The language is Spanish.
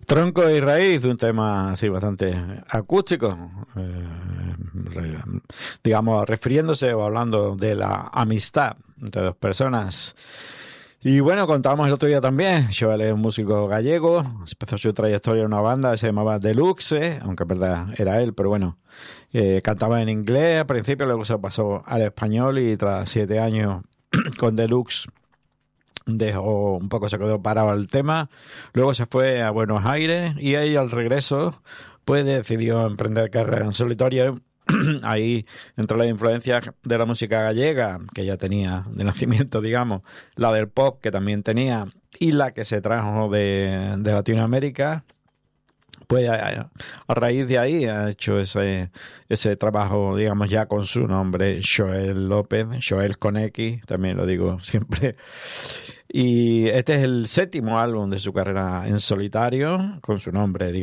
Tronco y raíz, un tema así bastante acústico, digamos, refiriéndose o hablando de la amistad entre dos personas. Y bueno, contábamos el otro día también, Joel es un músico gallego, empezó su trayectoria en una banda que se llamaba Deluxe, aunque es verdad era él, pero bueno, cantaba en inglés al principio, luego se pasó al español y tras 7 años con Deluxe dejó un poco, se quedó parado el tema, luego se fue a Buenos Aires y ahí al regreso pues decidió emprender carrera en solitario. Ahí, entre las influencias de la música gallega, que ya tenía de nacimiento, digamos, la del pop, que también tenía, y la que se trajo de Latinoamérica, pues a raíz de ahí ha hecho ese trabajo, digamos, ya con su nombre, Joel López, Joel con X, también lo digo siempre. Y este es el 7º álbum de su carrera en solitario, con su nombre, digamos.